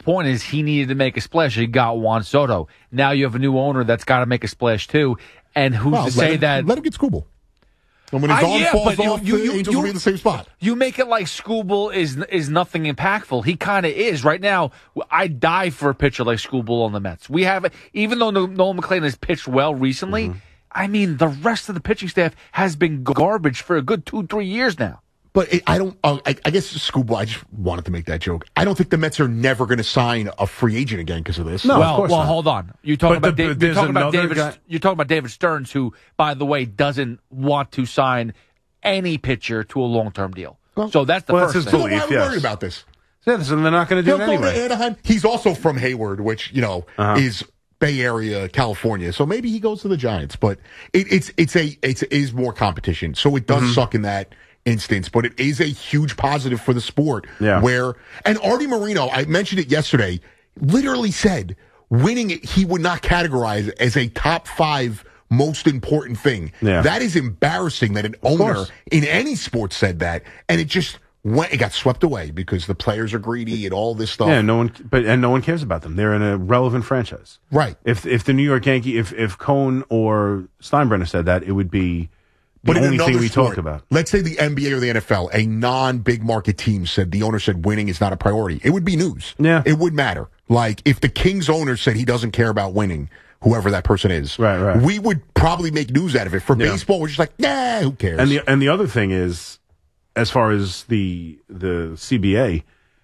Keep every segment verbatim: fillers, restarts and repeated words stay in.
point is he needed to make a splash. He got Juan Soto. Now you have a new owner that's got to make a splash too. And who's well, to say him, that? Let him get Skubal. And when his arm yeah, falls but off, you, the you, Angels you, will be in the same spot. You make it like Skubal is is nothing impactful. He kind of is. Right now, I die for a pitcher like Skubal on the Mets. We have, even though Nolan McLean has pitched well recently, mm-hmm. I mean, the rest of the pitching staff has been garbage for a good two, three years now. But it, I don't, uh, I, I guess Skubal, I just wanted to make that joke. I don't think the Mets are never going to sign a free agent again because of this. No, well, of course well, not. hold on. You're talking, about, the, da- you're, talking about David, guy- you're talking about David Stearns, who, by the way, doesn't want to sign any pitcher to a long-term deal. Well, so that's the well, first that's thing. So why are we yes. worried about this? Yeah, so they're not going to do He'll it go anyway. to Anaheim. He's also from Hayward, which, you know, uh-huh. is Bay Area, California. So maybe he goes to the Giants. But it, it's it's a it's it is more competition. So it does mm-hmm. suck in that instance, but it is a huge positive for the sport. Yeah. Where and Artie Moreno, I mentioned it yesterday, literally said winning it he would not categorize as a top five most important thing. Yeah. That is embarrassing that an of owner course. in any sport said that, and it just went, it got swept away because the players are greedy and all this stuff. Yeah, no one, but and no one cares about them. They're in a relevant franchise, right? If if the New York Yankee, if if Cohn or Steinbrenner said that, it would be the but only thing we sport, talked about. Let's say the N B A or the N F L, a non-big market team said the owner said winning is not a priority. It would be news. Yeah, it would matter. Like if the Kings owner said he doesn't care about winning, whoever that person is, right, right. we would probably make news out of it. For yeah. baseball, we're just like, nah, who cares? And the and the other thing is, as far as the the C B A,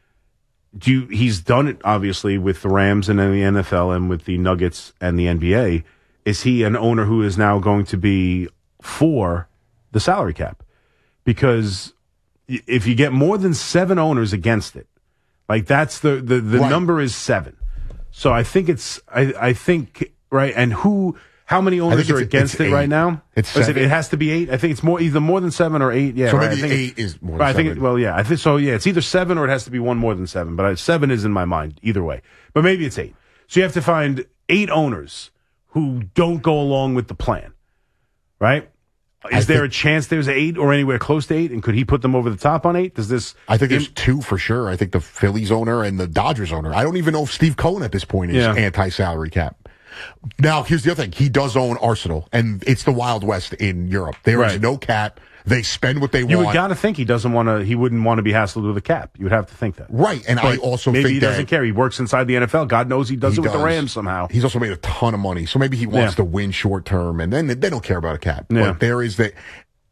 do you, he's done it obviously with the Rams and then the N F L and with the Nuggets and the N B A. Is he an owner who is now going to be for the salary cap? Because if you get more than seven owners against it, like that's the the, the right. number is seven. So I think it's I, I think right and who how many owners are against it eight. right now? It's it, it has to be eight. I think it's more either more than seven or eight. Yeah, so right. maybe I think eight is more. Than right, I think seven. it, well, yeah, I think so. Yeah, it's either seven or it has to be one more than seven. But I, seven is in my mind either way. But maybe it's eight. So you have to find eight owners who don't go along with the plan, right? Is I there think, a chance there's eight or anywhere close to eight? And could he put them over the top on eight? Does this? I think there's two for sure. I think the Phillies owner and the Dodgers owner. I don't even know if Steve Cohen at this point is yeah. anti-salary cap. Now, here's the other thing. He does own Arsenal, and it's the Wild West in Europe. There right. is no cap. They spend what they you want. You would got to think he doesn't want to. He wouldn't want to be hassled with a cap. You would have to think that, right? And but I also maybe think he doesn't that care. He works inside the N F L. God knows he does he it with does. the Rams somehow. He's also made a ton of money, so maybe he wants yeah. to win short term, and then they don't care about a cap. Yeah. But there is that.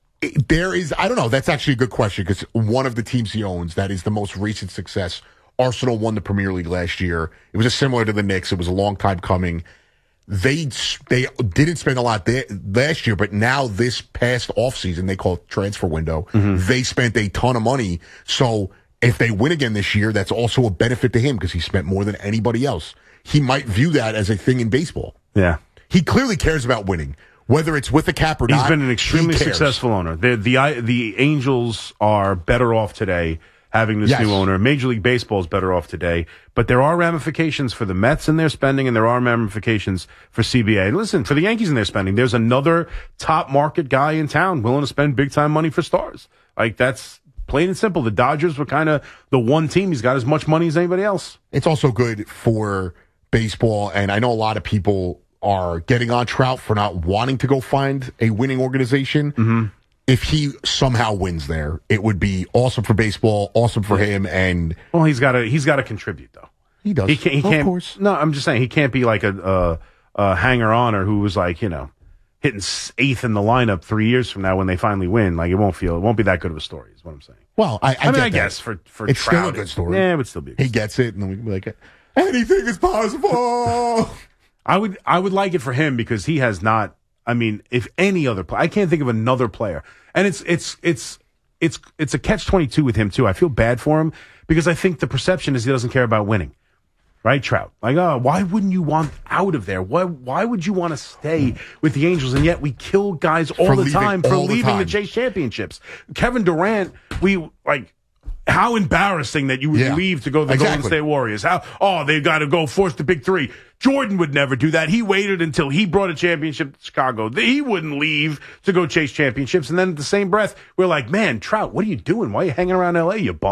There is, I don't know. That's actually a good question because one of the teams he owns that is the most recent success. Arsenal won the Premier League last year. It was just similar to the Knicks. It was a long time coming. They they didn't spend a lot there last year, but now this past offseason, they call it transfer window, mm-hmm. they spent a ton of money. So if they win again this year, that's also a benefit to him because he spent more than anybody else. He might view that as a thing in baseball. Yeah. He clearly cares about winning. Whether it's with a cap or He's not, He's been an extremely he cares. successful owner. The, the the Angels are better off today having this yes. new owner. Major League Baseball is better off today. But there are ramifications for the Mets and their spending, and there are ramifications for C B A. And listen, for the Yankees and their spending, there's another top market guy in town willing to spend big time money for stars. Like, that's plain and simple. The Dodgers were kind of the one team. He's got as much money as anybody else. It's also good for baseball, and I know a lot of people are getting on Trout for not wanting to go find a winning organization. Mm-hmm. If he somehow wins there, it would be awesome for baseball, awesome for him, and well, he's got to he's got to contribute though. He does. He can't. He can't. Of course. No, I'm just saying he can't be like a, a, a hanger-oner who was like you know hitting eighth in the lineup three years from now when they finally win. Like it won't feel it won't be that good of a story. Is what I'm saying. Well, I, I, I mean, get I that. guess for for it's Trout, still a good story. Yeah, it would still be. A good he gets it, and then we can be like, anything is possible. I would I would like it for him because he has not. I mean, if any other player, I can't think of another player, and it's it's it's it's it's a catch twenty-two with him too. I feel bad for him because I think the perception is he doesn't care about winning, right? Trout, like, oh, why wouldn't you want out of there? Why why would you want to stay with the Angels? And yet we kill guys all For the leaving time for all the leaving time. the Chase championships. Kevin Durant, we like. How embarrassing that you would Yeah, leave to go to the exactly. Golden State Warriors. How, oh, they've got to go force the big three. Jordan would never do that. He waited until he brought a championship to Chicago. He wouldn't leave to go chase championships. And then at the same breath, we're like, man, Trout, what are you doing? Why are you hanging around L A, you bum?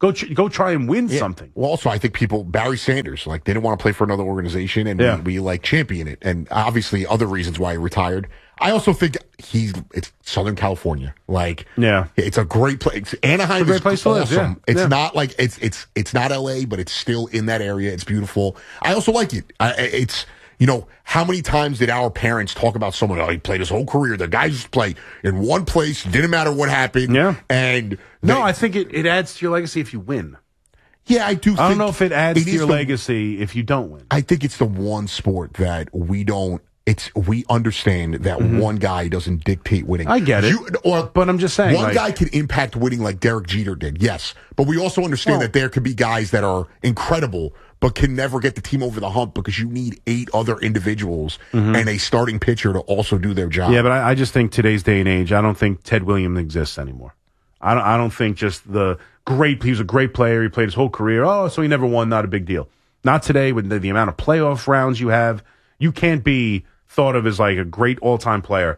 Go tr- go try and win Yeah. something. Well, also, I think people, Barry Sanders, like, they didn't want to play for another organization, and Yeah. we, we, like, champion it. And obviously, other reasons why he retired. I also think he's, it's Southern California. Like, Yeah. it's a great place. Anaheim It's a great is place to live, awesome. yeah. It's Yeah. not like, it's, it's, it's not L A, but it's still in that area. It's beautiful. I also like it. I, it's, you know, how many times did our parents talk about someone, oh, he played his whole career. The guy just played in one place, didn't matter what happened. Yeah. And No, they- I think it, it adds to your legacy if you win. yeah, I do think I don't know if it adds it to is your the- legacy if you don't win. I think it's the one sport that we don't. It's we understand that one guy doesn't dictate winning. Mm-hmm. I get it. You, or But I'm just saying, one like- guy can impact winning like Derek Jeter did. Yes, but we also understand Well- that there could be guys that are incredible but can never get the team over the hump because you need eight other individuals and a starting pitcher to also do their job. Mm-hmm. Yeah, but I, I just think today's day and age, I don't think Ted Williams exists anymore. I don't, I don't think just the great, he was a great player. He played his whole career. Oh, so he never won. Not a big deal. Not today with the, the amount of playoff rounds you have. You can't be thought of as like a great all-time player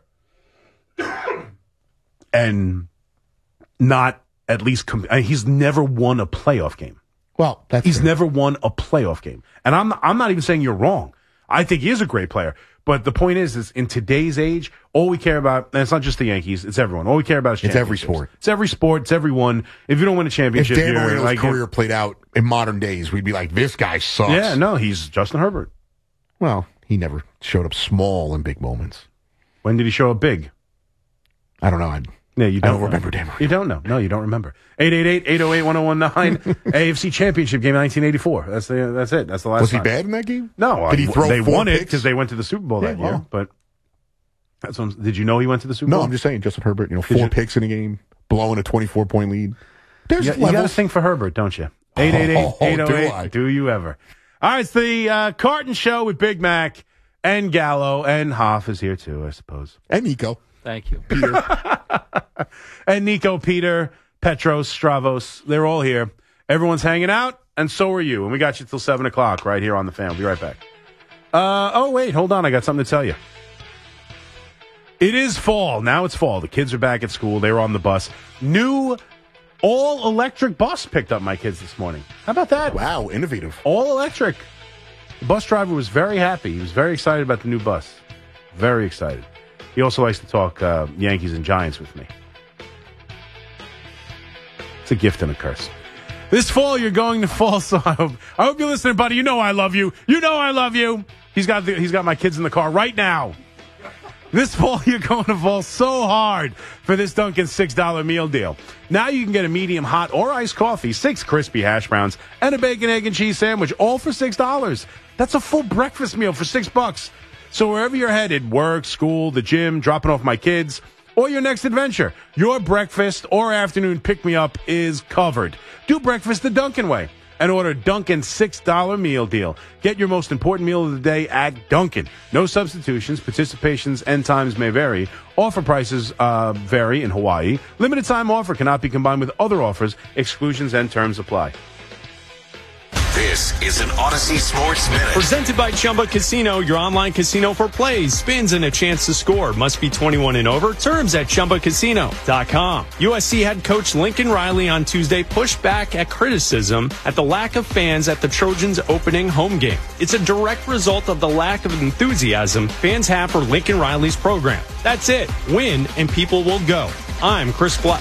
and not at least, com- I mean, he's never won a playoff game. well, that's He's fair. never won a playoff game. And I'm I'm not even saying you're wrong. I think he is a great player. But the point is, is in today's age, all we care about, and it's not just the Yankees, it's everyone. All we care about is It's every championships. sport. It's every sport. It's everyone. If you don't win a If championship, Dan you're Marino's like, career played out in modern days, we'd be like, this guy sucks. yeah, no, he's Justin Herbert. Well, he never showed up small in big moments. When did he show up big? I don't know. I'd, No, you I don't, don't know. remember Dan Marino. You don't know. No, you don't remember. eight eight eight, eight oh eight, one oh one nine A F C Championship game nineteen eighty-four. That's the that's it. That's the last Was he time. bad in that game? No, Did he I- throw they four won it picks? because they went to the Super Bowl Yeah, that year. well. But that's what I'm- did you know he went to the Super No, Bowl? I'm just saying, Justin Herbert, you know, Did four you- picks in a game, blowing a twenty-four point lead. There's You, you got to levels. think for Herbert, don't you? eight eight eight, Oh, eight oh do eight, I? do you ever? All right, it's the uh, Carton Show with Big Mac and Gallo, and Hoff is here too, I suppose. And Nico. Thank you. And Nico, Peter, Petros, Stravos, they're all here. Everyone's hanging out, and so are you. And we got you till seven o'clock right here on the fan. We'll be right back. Uh, oh, wait, hold on. I got something to tell you. It is fall. Now it's fall. The kids are back at school. They were on the bus. New all-electric bus picked up my kids this morning. How about that? Wow, innovative. All electric. The bus driver was very happy. He was very excited about the new bus. Very excited. He also likes to talk uh, Yankees and Giants with me. It's a gift and a curse. This fall, you're going to fall, so I hope, I hope you're listening, buddy. You know I love you. You know I love you. He's got the, he's got my kids in the car right now. This fall, you're going to fall so hard for this Dunkin' six dollar meal deal. Now you can get a medium hot or iced coffee, six crispy hash browns, and a bacon, egg, and cheese sandwich, all for six dollars. That's a full breakfast meal for six bucks. So wherever you're headed, work, school, the gym, dropping off my kids, or your next adventure, your breakfast or afternoon pick-me-up is covered. Do breakfast the Dunkin' way and order Dunkin' six dollar meal deal. Get your most important meal of the day at Dunkin'. No substitutions. Participations and times may vary. Offer prices uh, vary in Hawaii. Limited time offer cannot be combined with other offers. Exclusions and terms apply. This is an Odyssey Sports Minute. Presented by Chumba Casino, your online casino for plays, spins, and a chance to score. Must be twenty-one and over. Terms at chumba casino dot com. U S C head coach Lincoln Riley on Tuesday pushed back at criticism at the lack of fans at the Trojans' opening home game. It's a direct result of the lack of enthusiasm fans have for Lincoln Riley's program. That's it. Win, and people will go. I'm Chris Black.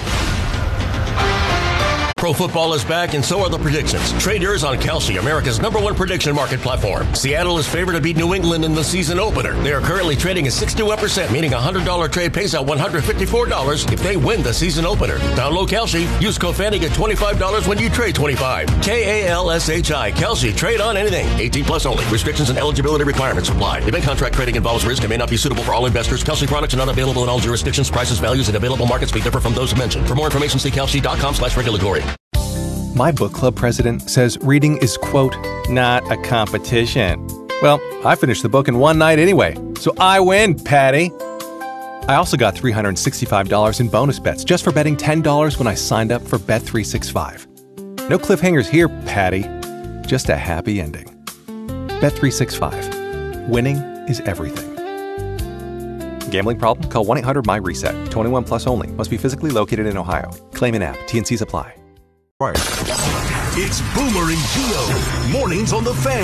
Pro football is back, and so are the predictions. Trade yours on Kalshi, America's number one prediction market platform. Seattle is favored to beat New England in the season opener. They are currently trading at sixty-one percent, meaning a one hundred dollars trade pays out one hundred fifty-four dollars if they win the season opener. Download Kalshi. Use code Fanny, get twenty-five dollars when you trade twenty-five. K A L S H I. Kalshi. Trade on anything. eighteen plus only. Restrictions and eligibility requirements apply. Event contract trading involves risk and may not be suitable for all investors. Kalshi products are not available in all jurisdictions. Prices, values, and available markets may differ from those mentioned. For more information, see kalshi dot com slash regulatory. My book club president says reading is, quote, not a competition. Well, I finished the book in one night anyway, so I win, Patty. I also got three hundred sixty-five dollars in bonus bets just for betting ten dollars when I signed up for Bet three sixty-five. No cliffhangers here, Patty. Just a happy ending. Bet three sixty-five. Winning is everything. Gambling problem? Call one eight hundred my reset. twenty-one plus only. Must be physically located in Ohio. Claim in app. T and C's apply. Right. It's Boomer and Gio. Mornings on the Fan.